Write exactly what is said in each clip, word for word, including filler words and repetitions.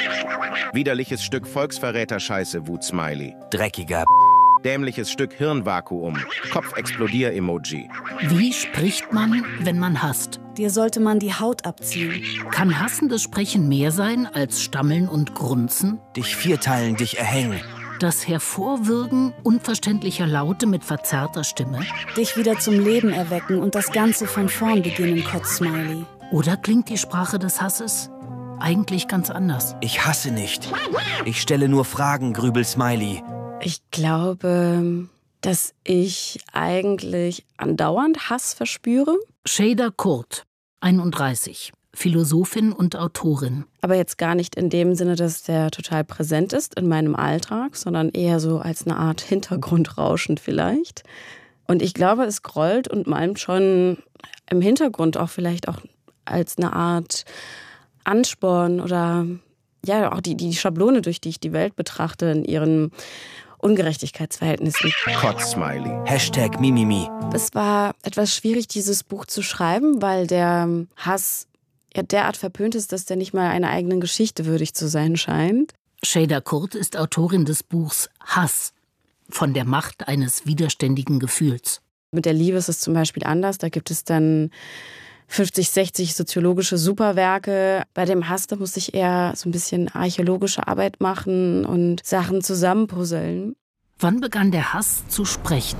Widerliches Stück Volksverräter-Scheiße, Wut-Smiley. Dreckiger Dämliches Stück Hirnvakuum, Kopfexplodier-Emoji. Wie spricht man, wenn man hasst? Dir sollte man die Haut abziehen. Kann hassendes Sprechen mehr sein als Stammeln und Grunzen? Dich vierteilen, dich erhängen. Das Hervorwürgen unverständlicher Laute mit verzerrter Stimme? Dich wieder zum Leben erwecken und das Ganze von vorn beginnen, Kotz-Smiley. Oder klingt die Sprache des Hasses eigentlich ganz anders? Ich hasse nicht. Ich stelle nur Fragen, Grübel-Smiley. Ich glaube, dass ich eigentlich andauernd Hass verspüre. Şeyda Kurt, einunddreißig, Philosophin und Autorin. Aber jetzt gar nicht in dem Sinne, dass der total präsent ist in meinem Alltag, sondern eher so als eine Art Hintergrundrauschen vielleicht. Und ich glaube, es grollt und malmt schon im Hintergrund auch vielleicht auch als eine Art Ansporn oder ja auch die, die Schablone, durch die ich die Welt betrachte in ihren Ungerechtigkeitsverhältnissen. Kotz-Smiley. Hashtag Mimimi. Es war etwas schwierig, dieses Buch zu schreiben, weil der Hass ja derart verpönt ist, dass der nicht mal einer eigenen Geschichte würdig zu sein scheint. Şeyda Kurt ist Autorin des Buchs Hass, von der Macht eines widerständigen Gefühls. Mit der Liebe ist es zum Beispiel anders. Da gibt es dann fünfzig, sechzig soziologische Superwerke. Bei dem Hass, da muss ich eher so ein bisschen archäologische Arbeit machen und Sachen zusammenpuzzeln. Wann begann der Hass zu sprechen?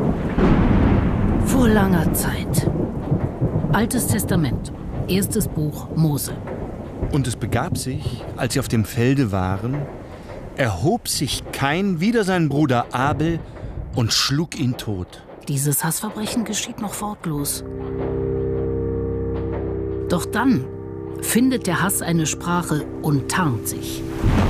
Vor langer Zeit. Altes Testament, erstes Buch Mose. Und es begab sich, als sie auf dem Felde waren, erhob sich Kain wider seinen Bruder Abel und schlug ihn tot. Dieses Hassverbrechen geschieht noch wortlos. Doch dann findet der Hass eine Sprache und tarnt sich.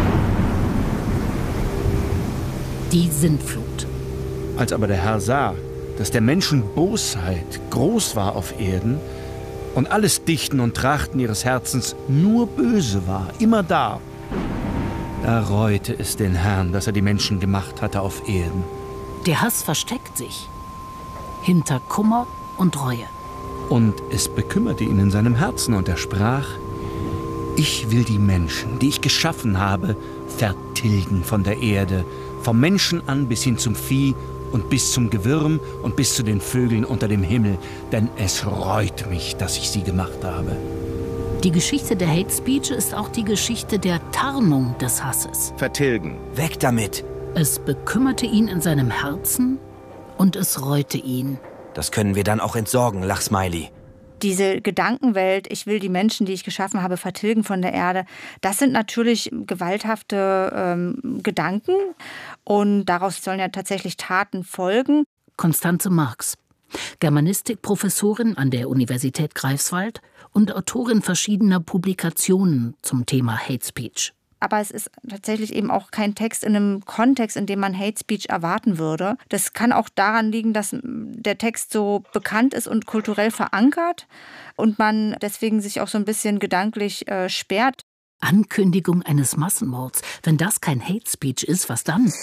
Die Sintflut. Als aber der Herr sah, dass der Menschen Bosheit groß war auf Erden und alles Dichten und Trachten ihres Herzens nur böse war, immer da, da reute es den Herrn, dass er die Menschen gemacht hatte auf Erden. Der Hass versteckt sich hinter Kummer und Reue. Und es bekümmerte ihn in seinem Herzen und er sprach: Ich will die Menschen, die ich geschaffen habe, vertilgen von der Erde, vom Menschen an bis hin zum Vieh und bis zum Gewürm und bis zu den Vögeln unter dem Himmel, denn es reut mich, dass ich sie gemacht habe. Die Geschichte der Hate Speech ist auch die Geschichte der Tarnung des Hasses. Vertilgen. Weg damit. Es bekümmerte ihn in seinem Herzen und es reute ihn. Das können wir dann auch entsorgen, Lachsmiley. Diese Gedankenwelt, ich will die Menschen, die ich geschaffen habe, vertilgen von der Erde, das sind natürlich gewalthafte ähm, Gedanken und daraus sollen ja tatsächlich Taten folgen. Constanze Marx, Germanistikprofessorin an der Universität Greifswald und Autorin verschiedener Publikationen zum Thema Hate Speech. Aber es ist tatsächlich eben auch kein Text in einem Kontext, in dem man Hate Speech erwarten würde. Das kann auch daran liegen, dass der Text so bekannt ist und kulturell verankert und man deswegen sich auch so ein bisschen gedanklich äh, sperrt. Ankündigung eines Massenmords. Wenn das kein Hate Speech ist, was dann?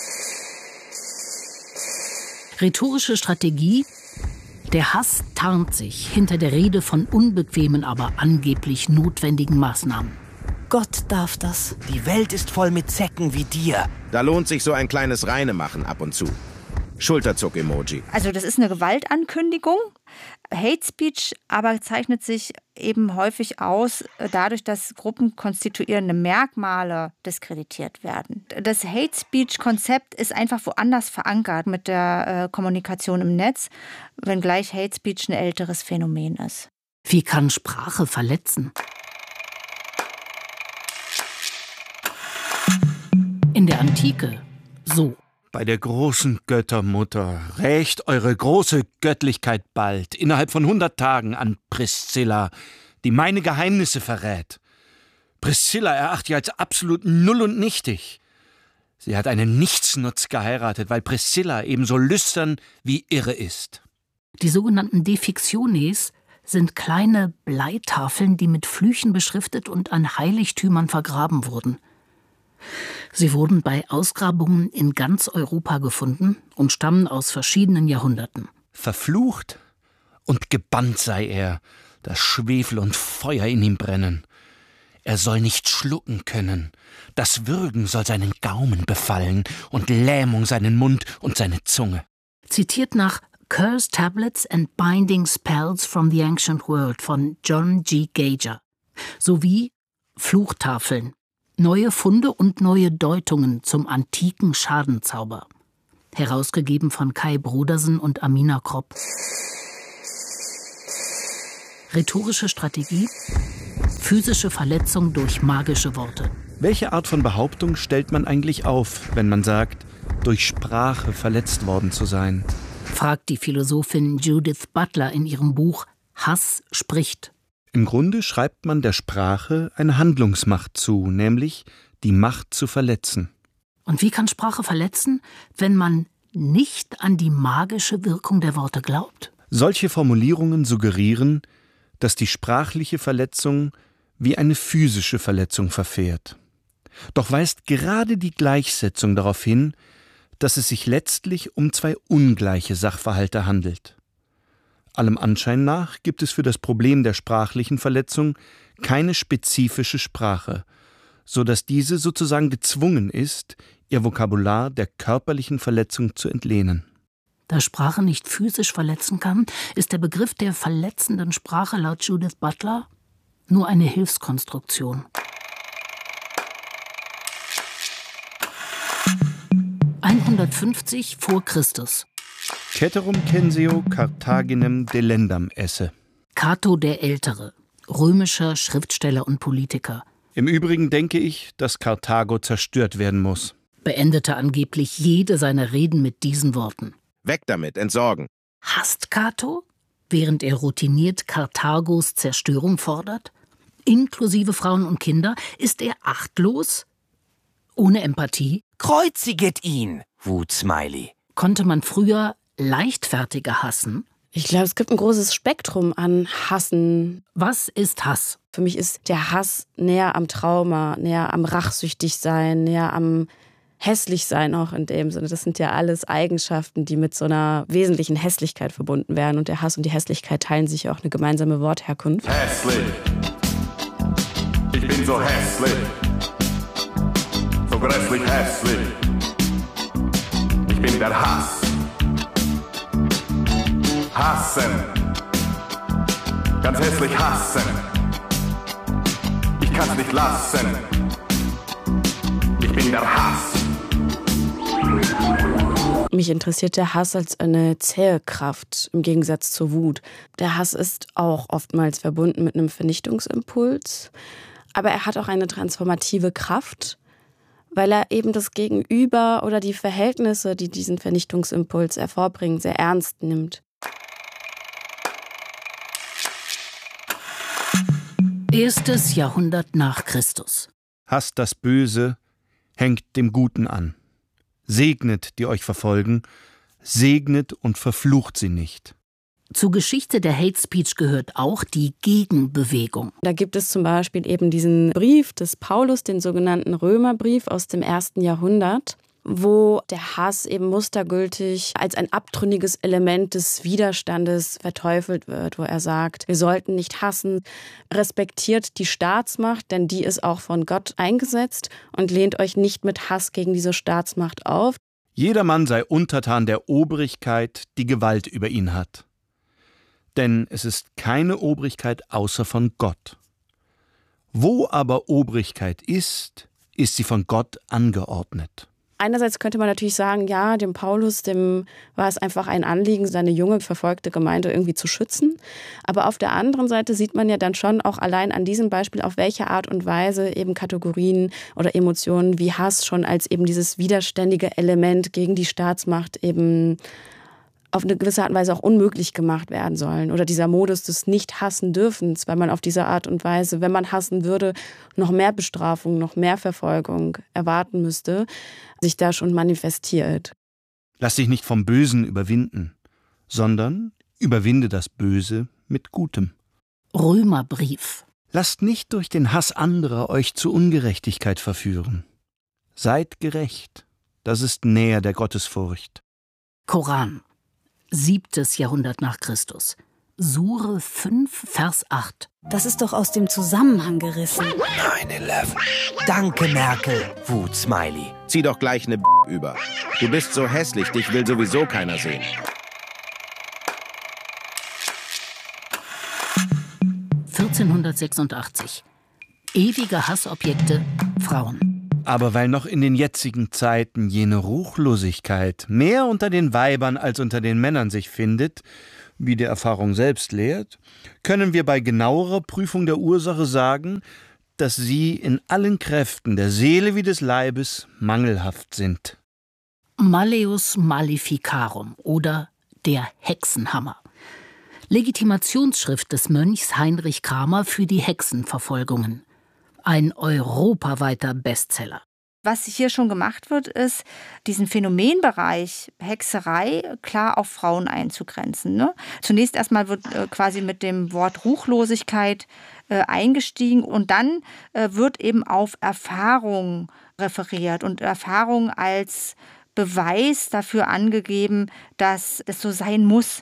Rhetorische Strategie: Der Hass tarnt sich hinter der Rede von unbequemen, aber angeblich notwendigen Maßnahmen. Gott darf das. Die Welt ist voll mit Zecken wie dir. Da lohnt sich so ein kleines Reinemachen ab und zu. Schulterzuck-Emoji. Also das ist eine Gewaltankündigung. Hate Speech aber zeichnet sich eben häufig aus dadurch, dass gruppenkonstituierende Merkmale diskreditiert werden. Das Hate Speech-Konzept ist einfach woanders verankert mit der äh, Kommunikation im Netz, wenngleich Hate Speech ein älteres Phänomen ist. Wie kann Sprache verletzen? In der Antike so. Bei der großen Göttermutter rächt eure große Göttlichkeit bald, innerhalb von hundert Tagen, an Priscilla, die meine Geheimnisse verrät. Priscilla erachte ich als absolut null und nichtig. Sie hat einen Nichtsnutz geheiratet, weil Priscilla ebenso lüstern wie irre ist. Die sogenannten Defictiones sind kleine Bleitafeln, die mit Flüchen beschriftet und an Heiligtümern vergraben wurden. Sie wurden bei Ausgrabungen in ganz Europa gefunden und stammen aus verschiedenen Jahrhunderten. Er soll nicht schlucken können. Das Würgen soll seinen Gaumen befallen und Lähmung seinen Mund und seine Zunge. Zitiert nach Curse Tablets and Binding Spells from the Ancient World von John G. Gager sowie Fluchtafeln, neue Funde und neue Deutungen zum antiken Schadenzauber. Herausgegeben von Kai Brodersen und Amina Kropp. Rhetorische Strategie: physische Verletzung durch magische Worte. Welche Art von Behauptung stellt man eigentlich auf, wenn man sagt, durch Sprache verletzt worden zu sein? Fragt die Philosophin Judith Butler in ihrem Buch Hass spricht. Im Grunde schreibt man der Sprache eine Handlungsmacht zu, nämlich die Macht zu verletzen. Und wie kann Sprache verletzen, wenn man nicht an die magische Wirkung der Worte glaubt? Solche Formulierungen suggerieren, dass die sprachliche Verletzung wie eine physische Verletzung verfährt. Doch weist gerade die Gleichsetzung darauf hin, dass es sich letztlich um zwei ungleiche Sachverhalte handelt. Allem Anschein nach gibt es für das Problem der sprachlichen Verletzung keine spezifische Sprache, so dass diese sozusagen gezwungen ist, ihr Vokabular der körperlichen Verletzung zu entlehnen. Da Sprache nicht physisch verletzen kann, ist der Begriff der verletzenden Sprache laut Judith Butler nur eine Hilfskonstruktion. hundertfünfzig vor Christus. Ceterum censeo Carthaginem delendam esse. Cato der Ältere, römischer Schriftsteller und Politiker. Im Übrigen denke ich, dass Karthago zerstört werden muss. Beendete angeblich jede seiner Reden mit diesen Worten. Weg damit, entsorgen. Hasst Cato, während er routiniert Karthagos Zerstörung fordert? Inklusive Frauen und Kinder? Ist er achtlos? Ohne Empathie? Kreuziget ihn, Wutsmiley. Konnte man früher leichtfertiger hassen? Ich glaube, es gibt ein großes Spektrum an Hassen. Was ist Hass? Für mich ist der Hass näher am Trauma, näher am Rachsüchtigsein, näher am Hässlichsein auch in dem Sinne. Das sind ja alles Eigenschaften, die mit so einer wesentlichen Hässlichkeit verbunden werden. Und der Hass und die Hässlichkeit teilen sich ja auch eine gemeinsame Wortherkunft. Hässlich. Ich bin so hässlich. So grässlich hässlich. Ich bin der Hass. Hassen. Ganz hässlich hassen. Ich kann's nicht lassen. Ich bin der Hass. Mich interessiert der Hass als eine zähe Kraft im Gegensatz zur Wut. Der Hass ist auch oftmals verbunden mit einem Vernichtungsimpuls, aber er hat auch eine transformative Kraft, weil er eben das Gegenüber oder die Verhältnisse, die diesen Vernichtungsimpuls hervorbringen, sehr ernst nimmt. Erstes Jahrhundert nach Christus. Hasst das Böse, hängt dem Guten an. Segnet, die euch verfolgen, segnet und verflucht sie nicht. Zur Geschichte der Hate Speech gehört auch die Gegenbewegung. Da gibt es zum Beispiel eben diesen Brief des Paulus, den sogenannten Römerbrief aus dem ersten Jahrhundert, wo der Hass eben mustergültig als ein abtrünniges Element des Widerstandes verteufelt wird, wo er sagt, wir sollten nicht hassen, respektiert die Staatsmacht, denn die ist auch von Gott eingesetzt und lehnt euch nicht mit Hass gegen diese Staatsmacht auf. Jedermann sei untertan der Obrigkeit, die Gewalt über ihn hat. Denn es ist keine Obrigkeit außer von Gott. Wo aber Obrigkeit ist, ist sie von Gott angeordnet. Einerseits könnte man natürlich sagen, ja, dem Paulus, dem war es einfach ein Anliegen, seine junge, verfolgte Gemeinde irgendwie zu schützen. Aber auf der anderen Seite sieht man ja dann schon auch allein an diesem Beispiel, auf welche Art und Weise eben Kategorien oder Emotionen wie Hass schon als eben dieses widerständige Element gegen die Staatsmacht eben auf eine gewisse Art und Weise auch unmöglich gemacht werden sollen. Oder dieser Modus des Nicht-Hassen-Dürfens, weil man auf diese Art und Weise, wenn man hassen würde, noch mehr Bestrafung, noch mehr Verfolgung erwarten müsste, sich da schon manifestiert. Lass dich nicht vom Bösen überwinden, sondern überwinde das Böse mit Gutem. Römerbrief. Lasst nicht durch den Hass anderer euch zu Ungerechtigkeit verführen. Seid gerecht, das ist näher der Gottesfurcht. Koran. Siebtes Jahrhundert nach Christus. Sure fünf, Vers acht. Das ist doch aus dem Zusammenhang gerissen. neun elf. Danke, Merkel. Wut-Smiley. Zieh doch gleich eine B über. Du bist so hässlich, dich will sowieso keiner sehen. vierzehnhundertsechsundachtzig. Ewige Hassobjekte, Frauen. Aber weil noch in den jetzigen Zeiten jene Ruchlosigkeit mehr unter den Weibern als unter den Männern sich findet, wie die Erfahrung selbst lehrt, können wir bei genauerer Prüfung der Ursache sagen, dass sie in allen Kräften der Seele wie des Leibes mangelhaft sind. Malleus Maleficarum oder der Hexenhammer. Legitimationsschrift des Mönchs Heinrich Kramer für die Hexenverfolgungen. Ein europaweiter Bestseller. Was hier schon gemacht wird, ist, diesen Phänomenbereich Hexerei klar auf Frauen einzugrenzen. Ne? Zunächst erstmal wird äh, quasi mit dem Wort Ruchlosigkeit äh, eingestiegen und dann äh, wird eben auf Erfahrung referiert und Erfahrung als Beweis dafür angegeben, dass es so sein muss.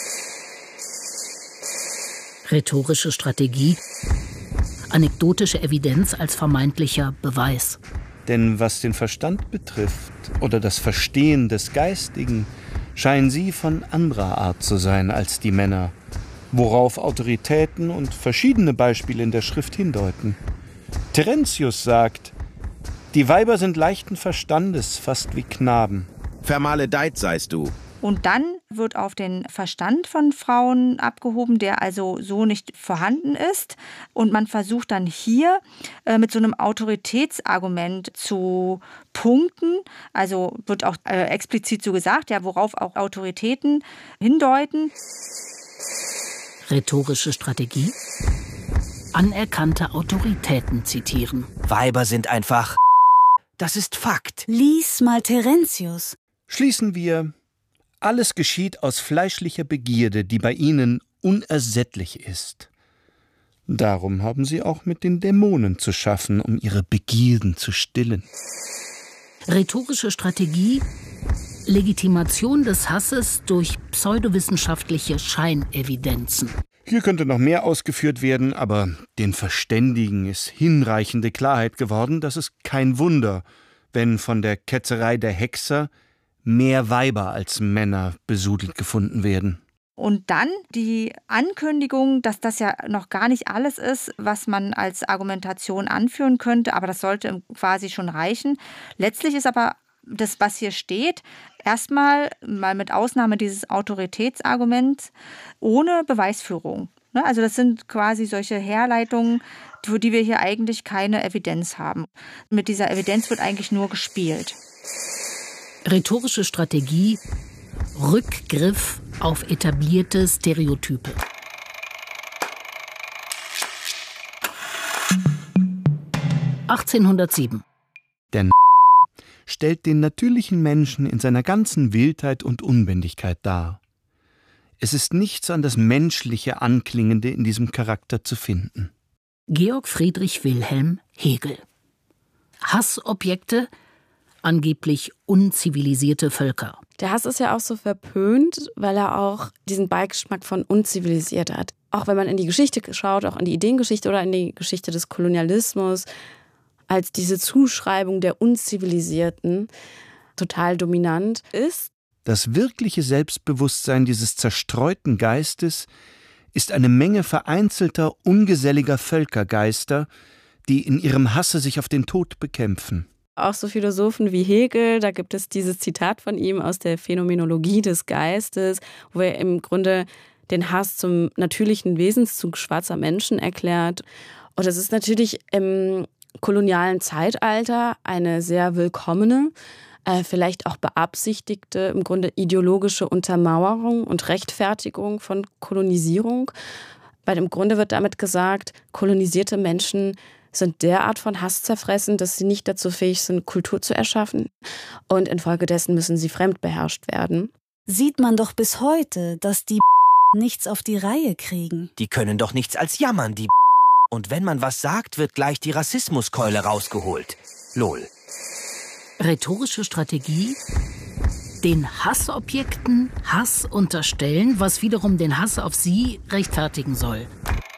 Rhetorische Strategie, anekdotische Evidenz als vermeintlicher Beweis. Denn was den Verstand betrifft oder das Verstehen des Geistigen, scheinen sie von anderer Art zu sein als die Männer, worauf Autoritäten und verschiedene Beispiele in der Schrift hindeuten. Terentius sagt, die Weiber sind leichten Verstandes, fast wie Knaben. Vermaledeit seist du. Und dann wird auf den Verstand von Frauen abgehoben, der also so nicht vorhanden ist. Und man versucht dann hier äh, mit so einem Autoritätsargument zu punkten. Also wird auch äh, explizit so gesagt, ja, worauf auch Autoritäten hindeuten. Rhetorische Strategie, anerkannte Autoritäten zitieren. Weiber sind einfach... Das ist Fakt. Lies mal Terentius. Schließen wir, alles geschieht aus fleischlicher Begierde, die bei ihnen unersättlich ist. Darum haben sie auch mit den Dämonen zu schaffen, um ihre Begierden zu stillen. Rhetorische Strategie, Legitimation des Hasses durch pseudowissenschaftliche Scheinevidenzen. Hier könnte noch mehr ausgeführt werden, aber den Verständigen ist hinreichende Klarheit geworden, dass es kein Wunder, wenn von der Ketzerei der Hexer mehr Weiber als Männer besudelt gefunden werden. Und dann die Ankündigung, dass das ja noch gar nicht alles ist, was man als Argumentation anführen könnte, aber das sollte quasi schon reichen. Letztlich ist aber das, was hier steht, erstmal mal mit Ausnahme dieses Autoritätsarguments ohne Beweisführung. Also das sind quasi solche Herleitungen, für die wir hier eigentlich keine Evidenz haben. Mit dieser Evidenz wird eigentlich nur gespielt. Rhetorische Strategie, Rückgriff auf etablierte Stereotype. achtzehnhundertsieben. Der stellt den natürlichen Menschen in seiner ganzen Wildheit und Unbändigkeit dar. Es ist nichts an das Menschliche Anklingende in diesem Charakter zu finden. Georg Friedrich Wilhelm Hegel. Hassobjekte, angeblich unzivilisierte Völker. Der Hass ist ja auch so verpönt, weil er auch diesen Beigeschmack von unzivilisiert hat. Auch wenn man in die Geschichte schaut, auch in die Ideengeschichte oder in die Geschichte des Kolonialismus, als diese Zuschreibung der Unzivilisierten total dominant ist. Das wirkliche Selbstbewusstsein dieses zerstreuten Geistes ist eine Menge vereinzelter, ungeselliger Völkergeister, die in ihrem Hasse sich auf den Tod bekämpfen. Auch so Philosophen wie Hegel, da gibt es dieses Zitat von ihm aus der Phänomenologie des Geistes, wo er im Grunde den Hass zum natürlichen Wesenszug schwarzer Menschen erklärt. Und das ist natürlich im kolonialen Zeitalter eine sehr willkommene, äh, vielleicht auch beabsichtigte, im Grunde ideologische Untermauerung und Rechtfertigung von Kolonisierung. Weil im Grunde wird damit gesagt, kolonisierte Menschen sind derart von Hass zerfressen, dass sie nicht dazu fähig sind, Kultur zu erschaffen. Und infolgedessen müssen sie fremdbeherrscht werden. Sieht man doch bis heute, dass die nichts auf die Reihe kriegen. Die können doch nichts als jammern, die Und wenn man was sagt, wird gleich die Rassismuskeule rausgeholt. Lol. Rhetorische Strategie, den Hassobjekten Hass unterstellen, was wiederum den Hass auf sie rechtfertigen soll.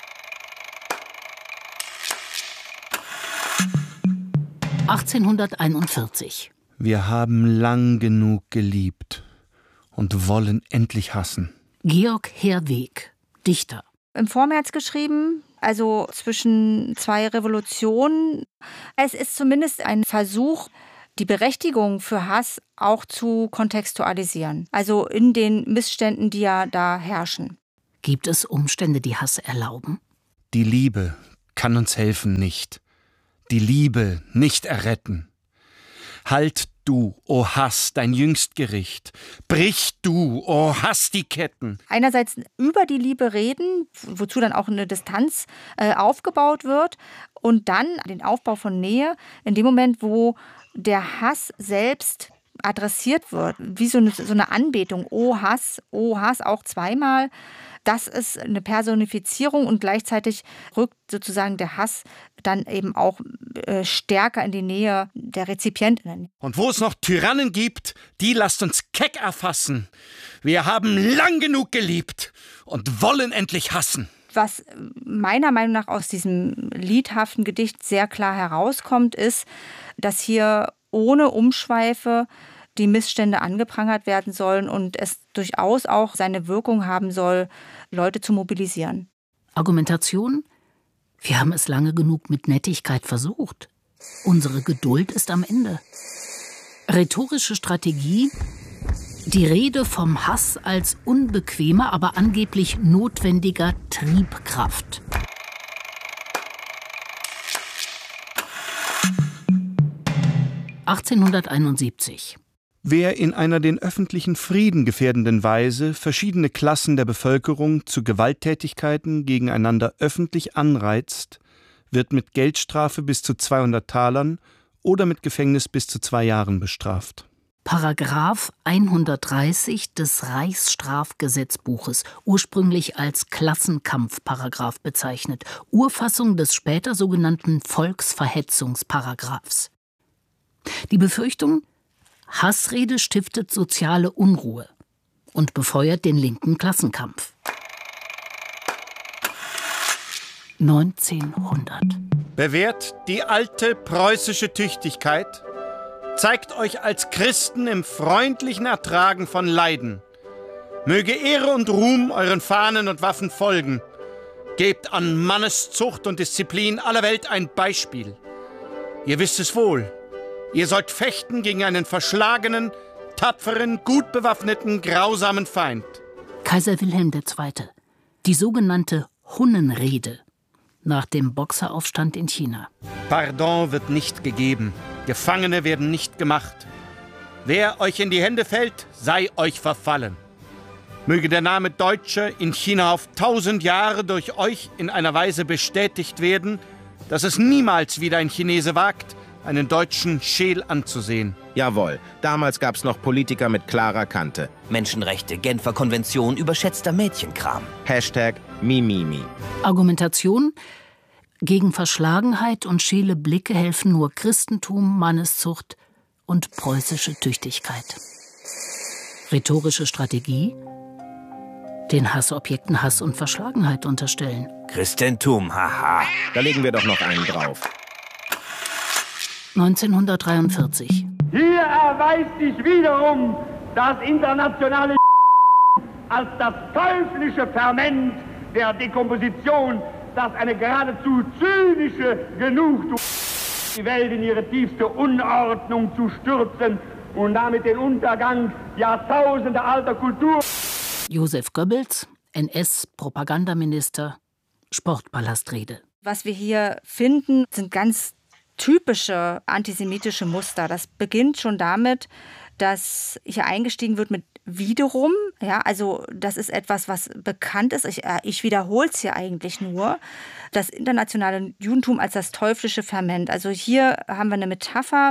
achtzehnhunderteinundvierzig. Wir haben lang genug geliebt und wollen endlich hassen. Georg Herweg, Dichter. Im Vormärz geschrieben, also zwischen zwei Revolutionen. Es ist zumindest ein Versuch, die Berechtigung für Hass auch zu kontextualisieren. Also in den Missständen, die ja da herrschen. Gibt es Umstände, die Hass erlauben? Die Liebe kann uns helfen nicht. Die Liebe nicht erretten. Halt du, o oh Hass, dein Jüngstgericht. Brich du, o oh Hass, die Ketten. Einerseits über die Liebe reden, wozu dann auch eine Distanz äh, aufgebaut wird. Und dann den Aufbau von Nähe in dem Moment, wo der Hass selbst adressiert wird. Wie so eine, so eine Anbetung. O Hass, o Hass, auch zweimal. Das ist eine Personifizierung und gleichzeitig rückt sozusagen der Hass dann eben auch äh, stärker in die Nähe der Rezipientinnen. Und wo es noch Tyrannen gibt, die lasst uns keck erfassen. Wir haben lang genug geliebt und wollen endlich hassen. Was meiner Meinung nach aus diesem liedhaften Gedicht sehr klar herauskommt, ist, dass hier ohne Umschweife die Missstände angeprangert werden sollen und es durchaus auch seine Wirkung haben soll, Leute zu mobilisieren. Argumentation? Wir haben es lange genug mit Nettigkeit versucht. Unsere Geduld ist am Ende. Rhetorische Strategie? Die Rede vom Hass als unbequemer, aber angeblich notwendiger Triebkraft. achtzehnhunderteinundsiebzig. Wer in einer den öffentlichen Frieden gefährdenden Weise verschiedene Klassen der Bevölkerung zu Gewalttätigkeiten gegeneinander öffentlich anreizt, wird mit Geldstrafe bis zu zweihundert Talern oder mit Gefängnis bis zu zwei Jahren bestraft. Paragraph hundertdreißig des Reichsstrafgesetzbuches, ursprünglich als Klassenkampfparagraph bezeichnet, Urfassung des später sogenannten Volksverhetzungsparagraphs. Die Befürchtung: Hassrede stiftet soziale Unruhe und befeuert den linken Klassenkampf. neunzehnhundert. Bewährt die alte preußische Tüchtigkeit, zeigt euch als Christen im freundlichen Ertragen von Leiden. Möge Ehre und Ruhm euren Fahnen und Waffen folgen. Gebt an Manneszucht und Disziplin aller Welt ein Beispiel. Ihr wisst es wohl. Ihr sollt fechten gegen einen verschlagenen, tapferen, gut bewaffneten, grausamen Feind. Kaiser Wilhelm der Zweite. Die sogenannte Hunnenrede nach dem Boxeraufstand in China. Pardon wird nicht gegeben. Gefangene werden nicht gemacht. Wer euch in die Hände fällt, sei euch verfallen. Möge der Name Deutsche in China auf tausend Jahre durch euch in einer Weise bestätigt werden, dass es niemals wieder ein Chinese wagt, einen Deutschen scheel anzusehen. Jawohl, damals gab's noch Politiker mit klarer Kante. Menschenrechte, Genfer Konvention, überschätzter Mädchenkram. Hashtag Mimimi. Argumentation: Gegen Verschlagenheit und scheele Blicke helfen nur Christentum, Manneszucht und preußische Tüchtigkeit. Rhetorische Strategie: Den Hassobjekten Hass und Verschlagenheit unterstellen. Christentum, haha. Da legen wir doch noch einen drauf. neunzehnhundertdreiundvierzig. Hier erweist sich wiederum das internationale als das teuflische Ferment der Dekomposition, das eine geradezu zynische Genugtuung, die Welt in ihre tiefste Unordnung zu stürzen und damit den Untergang Jahrtausende alter Kultur. Josef Goebbels, N S-Propagandaminister, Sportpalastrede. Was wir hier finden, sind ganz typische antisemitische Muster. Das beginnt schon damit, dass hier eingestiegen wird mit wiederum. Ja, also das ist etwas, was bekannt ist. Ich, äh, ich wiederhole es hier eigentlich nur. Das internationale Judentum als das teuflische Ferment. Also hier haben wir eine Metapher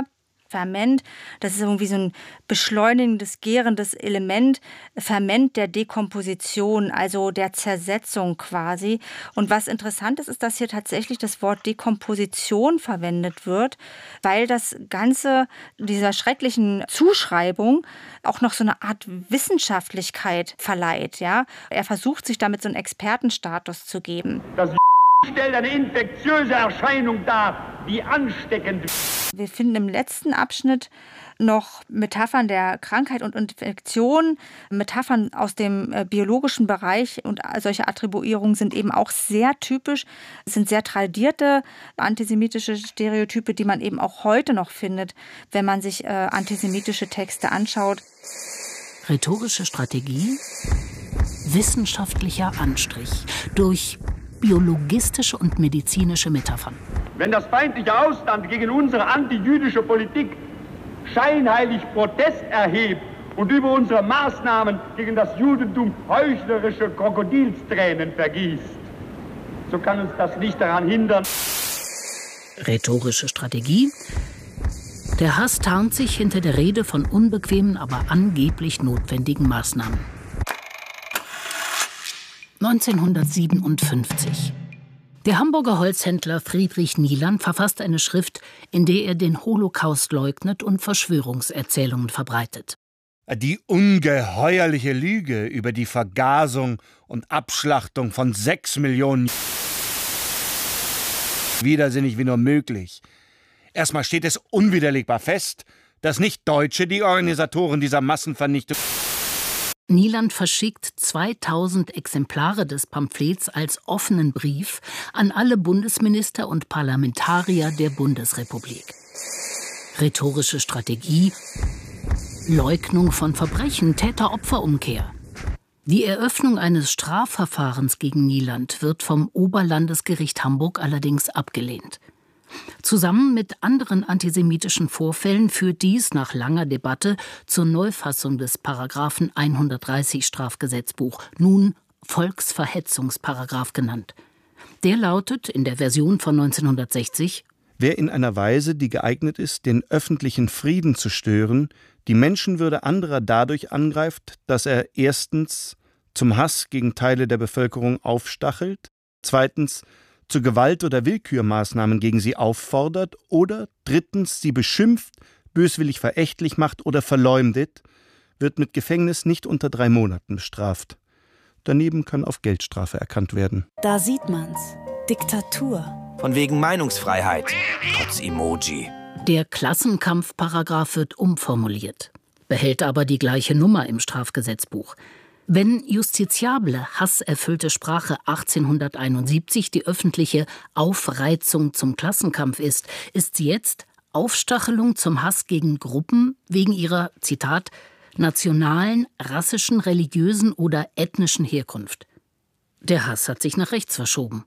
Ferment, das ist irgendwie so ein beschleunigendes, gärendes Element, Ferment der Dekomposition, also der Zersetzung quasi. Und was interessant ist, ist, dass hier tatsächlich das Wort Dekomposition verwendet wird, weil das Ganze dieser schrecklichen Zuschreibung auch noch so eine Art Wissenschaftlichkeit verleiht. Ja? Er versucht, sich damit so einen Expertenstatus zu geben. Das stellt eine infektiöse Erscheinung dar, die ansteckend ist. Wir finden im letzten Abschnitt noch Metaphern der Krankheit und Infektion, Metaphern aus dem äh, biologischen Bereich, und solche Attribuierungen sind eben auch sehr typisch. Es sind sehr tradierte antisemitische Stereotype, die man eben auch heute noch findet, wenn man sich äh, antisemitische Texte anschaut. Rhetorische Strategie, wissenschaftlicher Anstrich durch biologistische und medizinische Metaphern. Wenn das feindliche Ausland gegen unsere antijüdische Politik scheinheilig Protest erhebt und über unsere Maßnahmen gegen das Judentum heuchlerische Krokodilstränen vergießt, so kann uns das nicht daran hindern. Rhetorische Strategie. Der Hass tarnt sich hinter der Rede von unbequemen, aber angeblich notwendigen Maßnahmen. neunzehnhundertsiebenundfünfzig. Der Hamburger Holzhändler Friedrich Nieland verfasst eine Schrift, in der er den Holocaust leugnet und Verschwörungserzählungen verbreitet. Die ungeheuerliche Lüge über die Vergasung und Abschlachtung von sechs Millionen widersinnig wie nur möglich. Erstmal steht es unwiderlegbar fest, dass nicht Deutsche die Organisatoren dieser Massenvernichtung. Nieland verschickt zweitausend Exemplare des Pamphlets als offenen Brief an alle Bundesminister und Parlamentarier der Bundesrepublik. Rhetorische Strategie, Leugnung von Verbrechen, Täter-Opfer-Umkehr. Die Eröffnung eines Strafverfahrens gegen Nieland wird vom Oberlandesgericht Hamburg allerdings abgelehnt. Zusammen mit anderen antisemitischen Vorfällen führt dies nach langer Debatte zur Neufassung des Paragraphen hundertdreißig Strafgesetzbuch, nun Volksverhetzungsparagraph genannt. Der lautet in der Version von neunzehnhundertsechzig: Wer in einer Weise, die geeignet ist, den öffentlichen Frieden zu stören, die Menschenwürde anderer dadurch angreift, dass er erstens zum Hass gegen Teile der Bevölkerung aufstachelt, zweitens zu Gewalt- oder Willkürmaßnahmen gegen sie auffordert oder drittens sie beschimpft, böswillig verächtlich macht oder verleumdet, wird mit Gefängnis nicht unter drei Monaten bestraft. Daneben kann auf Geldstrafe erkannt werden. Da sieht man's. Diktatur. Von wegen Meinungsfreiheit. Trotz Emoji. Der Klassenkampfparagraph wird umformuliert, behält aber die gleiche Nummer im Strafgesetzbuch. Wenn justiziable, hasserfüllte Sprache achtzehnhunderteinundsiebzig die öffentliche Aufreizung zum Klassenkampf ist, ist sie jetzt Aufstachelung zum Hass gegen Gruppen wegen ihrer, Zitat, nationalen, rassischen, religiösen oder ethnischen Herkunft. Der Hass hat sich nach rechts verschoben.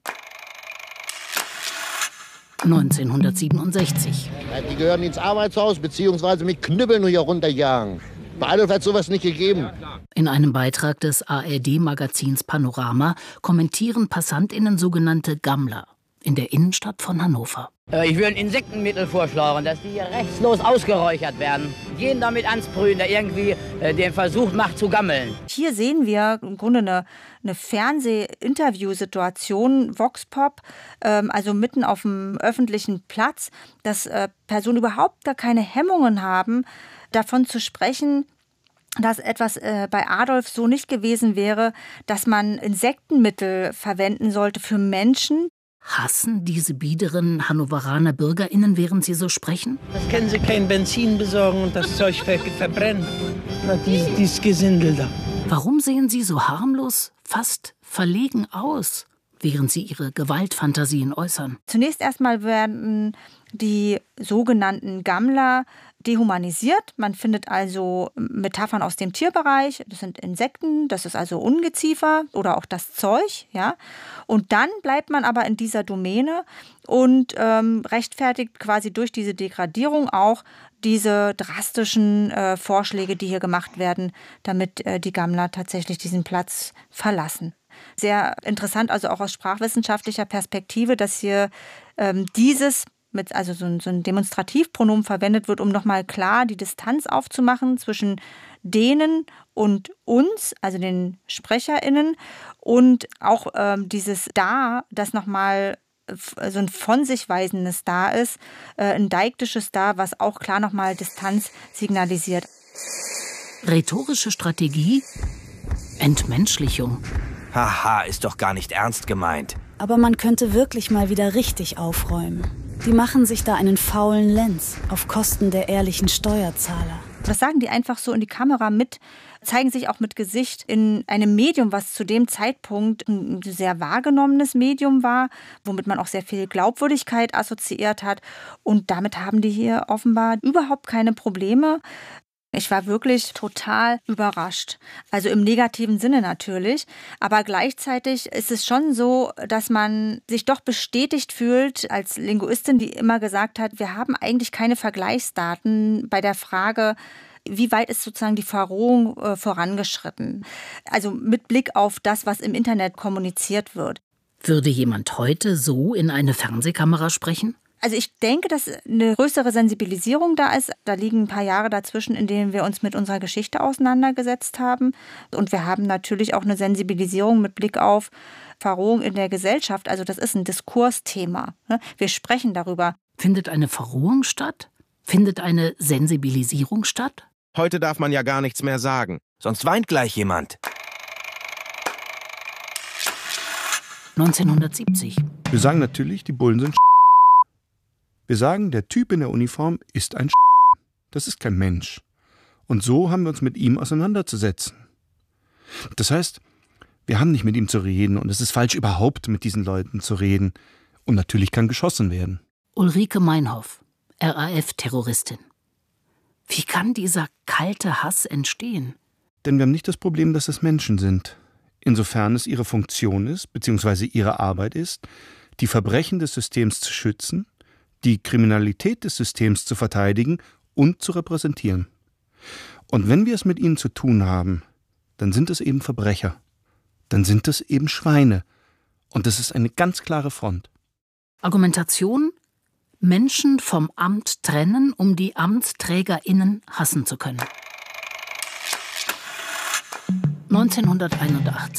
neunzehnhundertsiebenundsechzig. Die gehören ins Arbeitshaus, beziehungsweise mit Knüppeln hier runterjagen. Bei Adolf hat sowas nicht gegeben. In einem Beitrag des A R D-Magazins Panorama kommentieren PassantInnen sogenannte Gammler in der Innenstadt von Hannover. Ich würde ein Insektenmittel vorschlagen, dass die hier rechtslos ausgeräuchert werden. Jeden damit ansprühen, der irgendwie äh, den Versuch macht zu gammeln. Hier sehen wir im Grunde eine, eine Fernseh-Interview-Situation, Voxpop, ähm, also mitten auf dem öffentlichen Platz, dass äh, Personen überhaupt gar keine Hemmungen haben, davon zu sprechen, dass etwas äh, bei Adolf so nicht gewesen wäre, dass man Insektenmittel verwenden sollte für Menschen. Hassen diese biederen Hannoveraner BürgerInnen, während sie so sprechen? Das können sie kein Benzin besorgen und das Zeug ver verbrennen. Na, dies, dieses Gesindel da. Warum sehen sie so harmlos, fast verlegen aus, während sie ihre Gewaltfantasien äußern? Zunächst erstmal werden die sogenannten Gammler dehumanisiert. Man findet also Metaphern aus dem Tierbereich. Das sind Insekten, das ist also Ungeziefer oder auch das Zeug. Ja? Und dann bleibt man aber in dieser Domäne und ähm, rechtfertigt quasi durch diese Degradierung auch diese drastischen äh, Vorschläge, die hier gemacht werden, damit äh, die Gammler tatsächlich diesen Platz verlassen. Sehr interessant, also auch aus sprachwissenschaftlicher Perspektive, dass hier ähm, dieses mit, also so ein, so ein Demonstrativpronomen verwendet wird, um nochmal klar die Distanz aufzumachen zwischen denen und uns, also den SprecherInnen, und auch ähm, dieses Da, das nochmal so ein von sich weisendes Da ist, äh, ein deiktisches Da, was auch klar nochmal Distanz signalisiert. Rhetorische Strategie? Entmenschlichung. Haha, ist doch gar nicht ernst gemeint. Aber man könnte wirklich mal wieder richtig aufräumen. Die machen sich da einen faulen Lenz auf Kosten der ehrlichen Steuerzahler. Das sagen die einfach so in die Kamera mit, zeigen sich auch mit Gesicht in einem Medium, was zu dem Zeitpunkt ein sehr wahrgenommenes Medium war, womit man auch sehr viel Glaubwürdigkeit assoziiert hat. Und damit haben die hier offenbar überhaupt keine Probleme. Ich war wirklich total überrascht. Also im negativen Sinne natürlich. Aber gleichzeitig ist es schon so, dass man sich doch bestätigt fühlt als Linguistin, die immer gesagt hat, wir haben eigentlich keine Vergleichsdaten bei der Frage, wie weit ist sozusagen die Verrohung äh, vorangeschritten. Also mit Blick auf das, was im Internet kommuniziert wird. Würde jemand heute so in eine Fernsehkamera sprechen? Also ich denke, dass eine größere Sensibilisierung da ist. Da liegen ein paar Jahre dazwischen, in denen wir uns mit unserer Geschichte auseinandergesetzt haben. Und wir haben natürlich auch eine Sensibilisierung mit Blick auf Verrohung in der Gesellschaft. Also das ist ein Diskursthema. Wir sprechen darüber. Findet eine Verrohung statt? Findet eine Sensibilisierung statt? Heute darf man ja gar nichts mehr sagen. Sonst weint gleich jemand. neunzehnhundertsiebzig. Wir sagen natürlich, die Bullen sind. Wir sagen, der Typ in der Uniform ist ein. Das ist kein Mensch. Und so haben wir uns mit ihm auseinanderzusetzen. Das heißt, wir haben nicht mit ihm zu reden und es ist falsch, überhaupt mit diesen Leuten zu reden. Und natürlich kann geschossen werden. Ulrike Meinhof, R A F-Terroristin. Wie kann dieser kalte Hass entstehen? Denn wir haben nicht das Problem, dass es Menschen sind. Insofern es ihre Funktion ist, beziehungsweise ihre Arbeit ist, die Verbrechen des Systems zu schützen, die Kriminalität des Systems zu verteidigen und zu repräsentieren. Und wenn wir es mit ihnen zu tun haben, dann sind es eben Verbrecher. Dann sind es eben Schweine. Und das ist eine ganz klare Front. Argumentation: Menschen vom Amt trennen, um die AmtsträgerInnen hassen zu können. neunzehnhunderteinundachtzig.